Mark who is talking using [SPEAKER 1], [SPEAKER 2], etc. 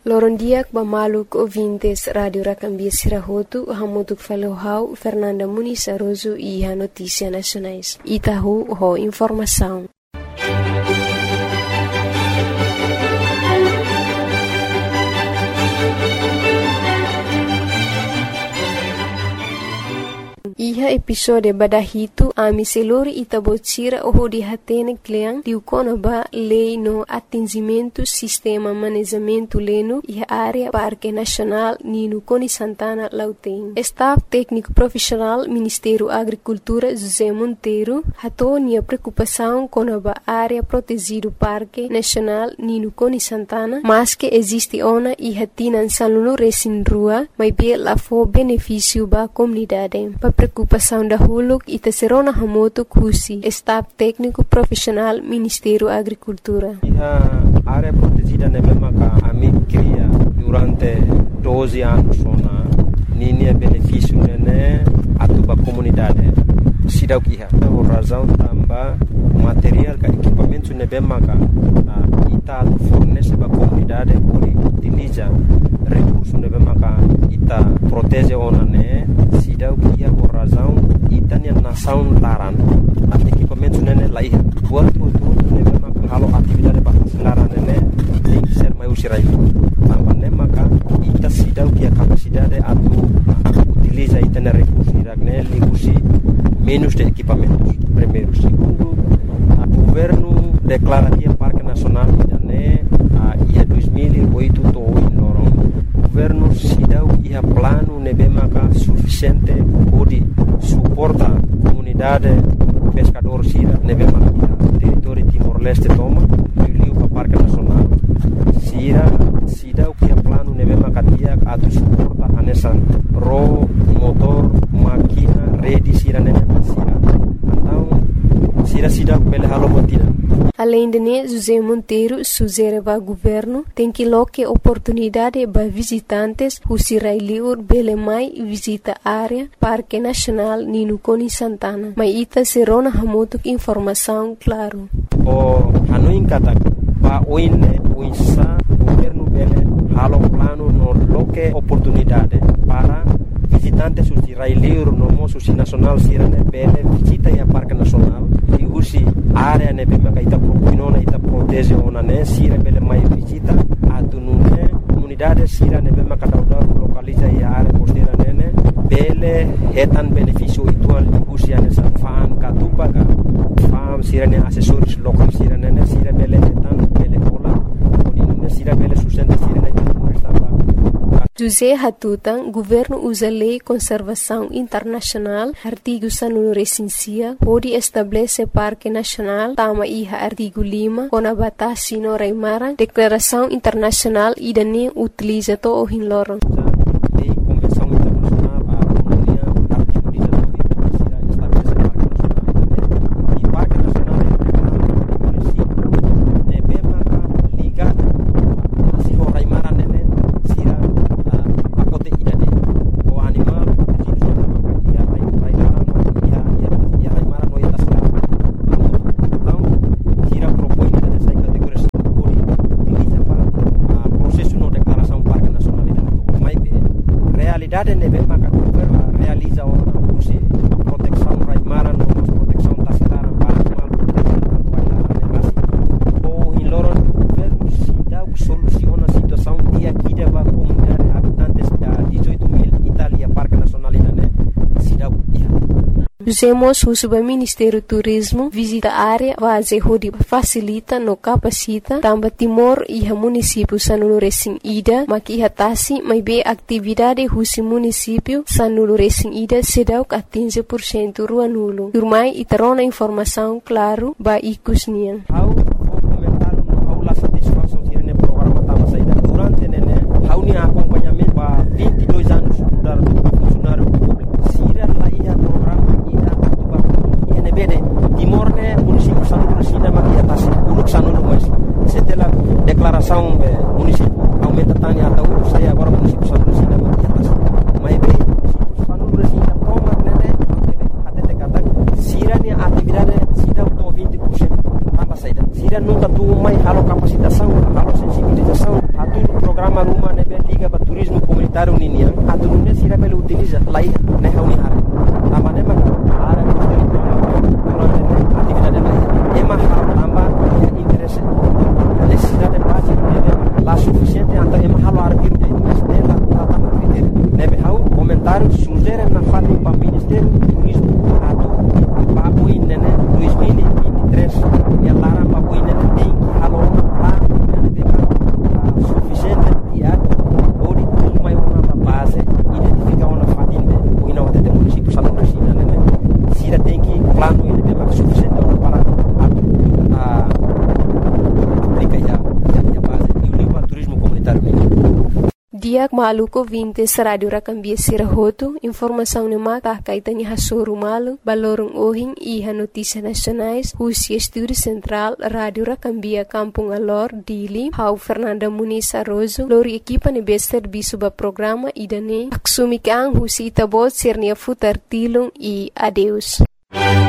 [SPEAKER 1] Lorondiak Bamaluk ouvintes Rádio Racambia Sirahotu, Hamutuk Falohau, Fernanda Muniz Aroso e a Notícia Nacionais. Itahu, ho informação. Iha episode badahito ami selori itabotira oho di hatene kleang diukona ba lei no atingimento sistema manejamento leno iha área Parque Nacional Nino Coni Santana Lauteng. Staff técnico profissional Ministério Agricultura José Monteiro hatonia preocupação com a área protegido Parque Nacional Nino Coni Santana, mas que existe ona iha tinan saluno resin rua, mas bem lá for benefício ba comunidade. Preocupação da Huluk e Tesserona Hamoto Kusi, Staff Técnico Profissional Ministério Agricultura.
[SPEAKER 2] A área protegida na mesma que a mim cria durante 12 anos na linha benefício né a tua comunidade. Sidau kiha, por razão também material que equipamento na mesma que ita fornece para a comunidade por utiliza recursos na mesma que ita protege ona né. Sidau kiha por razão itania nação laran equipamento nene lá ia buat tudo nene maka halo atividade para laran nene tem que ser mais usirai também nene maka ita sidau que a capacidade atu utiliza itana recursos iragne ligusi menos de equipamentos primeiro segundo a governo declara que Parque Nacional né ia 2008 to in loron governo sidau ia plano nebe maka suficiente pode suporta comunidade pescador sira nebe maka território Timor-Leste toma liu para Parque Nacional sira sidau que plano nebe maka dia atu suporta anesan ro motor máquina rede sira nebe sira então sira sidau pele halo botina.
[SPEAKER 1] Além de José Monteiro sugere ao governo tem que loque oportunidade para visitantes o Sirailiur Belemai visita área Parque Nacional Nino Coni Santana. Mas ita serona hamotuk informação claro.
[SPEAKER 2] O hanuin kata pa oine uisa governo bele halo plano no loque oportunidade para visitantes o Sirailiur no moço nacional sirane bele visita a Parque Nacional e usi área ne bema ita propinona ita protege ona ne sira bele mai visita atunune comunidade sira ne bema kadauda localiza a área costeira nene bele etan benefício itual usi ane sa fan katupaga fam sira ne assessores local sira nene sira bele etan bele pola odine sira bele sustenta sira ne estava
[SPEAKER 1] José Hatutan, governo usa lei conservação internacional, artigo sanunu recensia, pode estabelecer Parque Nacional, tama iha artigo 5, com a batasi no Raimara, declaração internacional e dane utiliza to o hinloron. Usemos o Ministério do Turismo visita a área vaze hodi facilita no capacita tamba Timor e a município sanulu resin ida maki hatasi mai be atividade husi município sanulu resin ida sedau a 15% rua nulo. Turmai itarona informação claro ba ikusnian.
[SPEAKER 2] Durante nene hauni acompanhamento ba 22 anos mudar funcionário público. Sira lá ia programa bede Timor ne município sanulu resina maki atas uluk sanulu mas setelah declaração município aumenta tani atau saya agora município sanulu resina maki atas mai be sanulu resina toma nene até kata sira ni atividade sira to 20% tambah saida sira nunca tu mai halo kapasitação halo sensibilização atu programa rumah comunitário Ninian, a turma se irá pelo utiliza lá e na reunião. A maneira a área durante a atividade lá é mais também interesse. A necessidade básica lá suficiente então é mais halo de mas dela tratava critério. Neve hau comentário sugere na fala para o Ministério do Turismo para o INE 2023 e a Lara para o INE tem que halo lá suficiente diário ou de maior na base identificar uma fatinha o INE até município salão na China né se ainda tem que plano ele tem mais suficiente para aplicar a base e o livro turismo comunitário.
[SPEAKER 1] Diak maluko vintes radio rakambia sirahoto, informação ni mata kaitannya hasuru malu, balorong ohing iha notícias nacionais, Rusia Estúdio Central, Radio Rakambia Kampung Alor, Dili, Hau Fernanda Muniz Arrozo, lori equipa ni bester bisuba programa idane, aksumik ang husi itabot sirnia futar tilung e adeus.